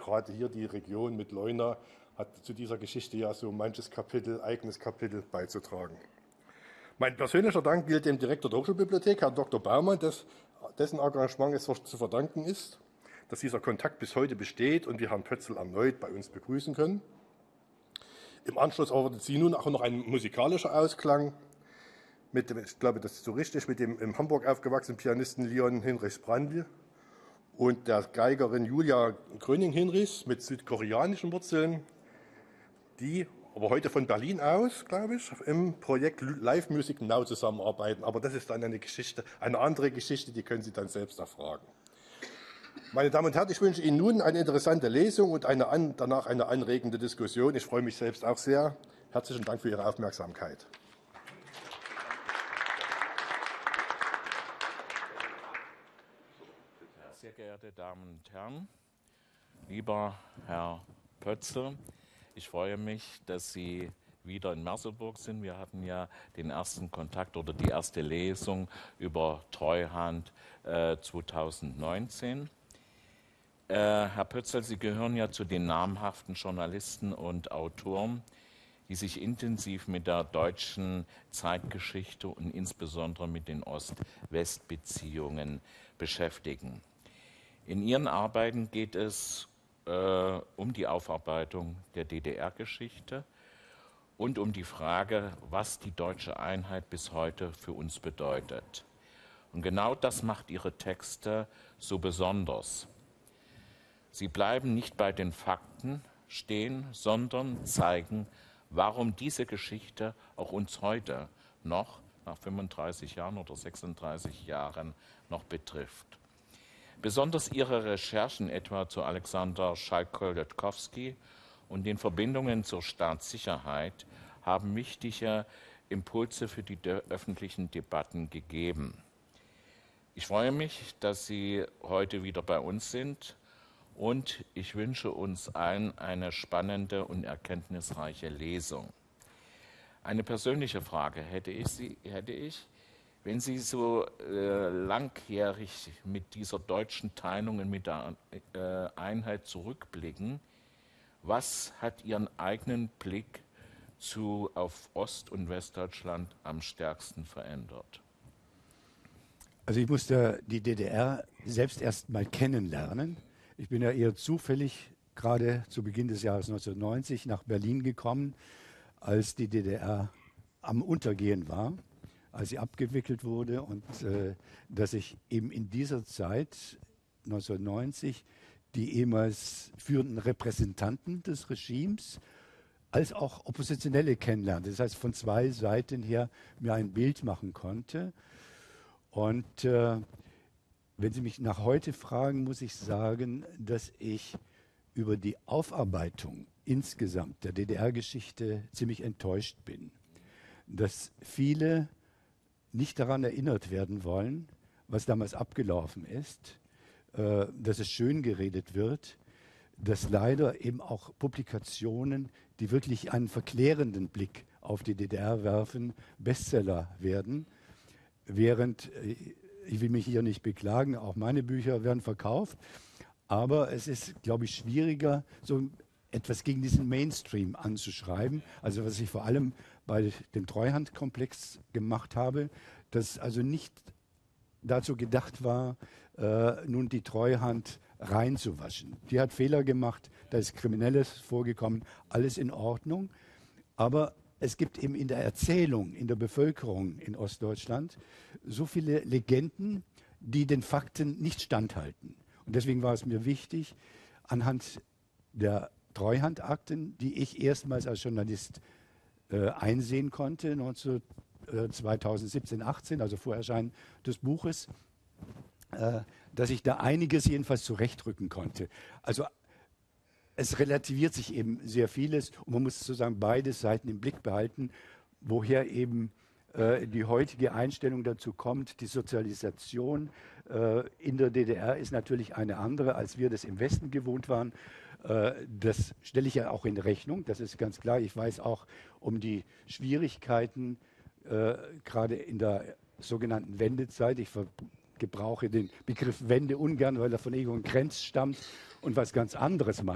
gerade hier die Region mit Leuna hat zu dieser Geschichte ja so manches Kapitel, eigenes Kapitel beizutragen. Mein persönlicher Dank gilt dem Direktor der Hochschulbibliothek, Herrn Dr. Baumann, dessen Engagement es zu verdanken ist, dass dieser Kontakt bis heute besteht und wir Herrn Pötzl erneut bei uns begrüßen können. Im Anschluss erwartet Sie nun auch noch ein musikalischer Ausklang mit dem, ich glaube, das ist so richtig, mit dem in Hamburg aufgewachsenen Pianisten Leon Hinrichs Brandl und der Geigerin Julia Gröning-Hinrichs mit südkoreanischen Wurzeln, die aber heute von Berlin aus, glaube ich, im Projekt Live Music Now zusammenarbeiten. Aber das ist dann eine Geschichte, eine andere Geschichte, die können Sie dann selbst erfragen. Meine Damen und Herren, ich wünsche Ihnen nun eine interessante Lesung und danach eine anregende Diskussion. Ich freue mich selbst auch sehr. Herzlichen Dank für Ihre Aufmerksamkeit. Sehr geehrte Damen und Herren, lieber Herr Pötzl, ich freue mich, dass Sie wieder in Merseburg sind. Wir hatten ja den ersten Kontakt oder die erste Lesung über Treuhand 2019. Herr Pötzl, Sie gehören ja zu den namhaften Journalisten und Autoren, die sich intensiv mit der deutschen Zeitgeschichte und insbesondere mit den Ost-West-Beziehungen beschäftigen. In Ihren Arbeiten geht es um die Aufarbeitung der DDR-Geschichte und um die Frage, was die deutsche Einheit bis heute für uns bedeutet. Und genau das macht Ihre Texte so besonders. Sie bleiben nicht bei den Fakten stehen, sondern zeigen, warum diese Geschichte auch uns heute noch, nach 35 Jahren oder 36 Jahren, noch betrifft. Besonders Ihre Recherchen etwa zu Alexander Schalk-Kołakowski und den Verbindungen zur Staatssicherheit haben wichtige Impulse für die öffentlichen Debatten gegeben. Ich freue mich, dass Sie heute wieder bei uns sind und ich wünsche uns allen eine spannende und erkenntnisreiche Lesung. Eine persönliche Frage hätte ich. Wenn Sie so langjährig mit dieser deutschen Teilung und mit der Einheit zurückblicken, was hat Ihren eigenen Blick auf Ost- und Westdeutschland am stärksten verändert? Also ich musste die DDR selbst erst mal kennenlernen. Ich bin ja eher zufällig gerade zu Beginn des Jahres 1990 nach Berlin gekommen, als die DDR am Untergehen war, als sie abgewickelt wurde und dass ich eben in dieser Zeit, 1990, die ehemals führenden Repräsentanten des Regimes als auch Oppositionelle kennenlernte. Das heißt, von zwei Seiten her mir ein Bild machen konnte. Und wenn Sie mich nach heute fragen, muss ich sagen, dass ich über die Aufarbeitung insgesamt der DDR-Geschichte ziemlich enttäuscht bin. Dass viele nicht daran erinnert werden wollen, was damals abgelaufen ist, dass es schön geredet wird, dass leider eben auch Publikationen, die wirklich einen verklärenden Blick auf die DDR werfen, Bestseller werden, während, ich will mich hier nicht beklagen, auch meine Bücher werden verkauft, aber es ist, glaube ich, schwieriger, so etwas gegen diesen Mainstream anzuschreiben. Also was ich vor allem bei dem Treuhandkomplex gemacht habe, das also nicht dazu gedacht war, nun die Treuhand reinzuwaschen. Die hat Fehler gemacht, da ist Kriminelles vorgekommen, alles in Ordnung. Aber es gibt eben in der Erzählung, in der Bevölkerung in Ostdeutschland so viele Legenden, die den Fakten nicht standhalten. Und deswegen war es mir wichtig, anhand der Treuhandakten, die ich erstmals als Journalist einsehen konnte, 2017, 18, also vor Erscheinen des Buches, dass ich da einiges jedenfalls zurechtrücken konnte. Also es relativiert sich eben sehr vieles und man muss sozusagen beide Seiten im Blick behalten, woher eben die heutige Einstellung dazu kommt. Die Sozialisation in der DDR ist natürlich eine andere, als wir das im Westen gewohnt waren. Das stelle ich ja auch in Rechnung, das ist ganz klar. Ich weiß auch um die Schwierigkeiten, gerade in der sogenannten Wendezeit. Ich gebrauche den Begriff Wende ungern, weil er von Egon Krenz stammt und was ganz anderes meint.